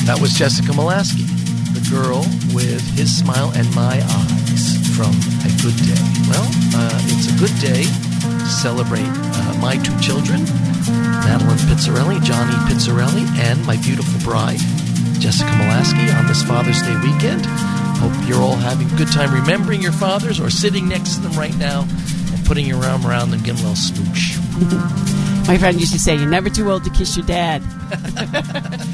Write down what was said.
That was Jessica Molaski, the girl with his smile and my eyes from A Good Day. Well, it's a good day to celebrate my two children, Madeline Pizzarelli, Johnny Pizzarelli, and my beautiful bride, Jessica Molaski, on this Father's Day weekend. Hope you're all having a good time remembering your fathers or sitting next to them right now and putting your arm around them, giving a little smooch. My friend used to say, you're never too old to kiss your dad.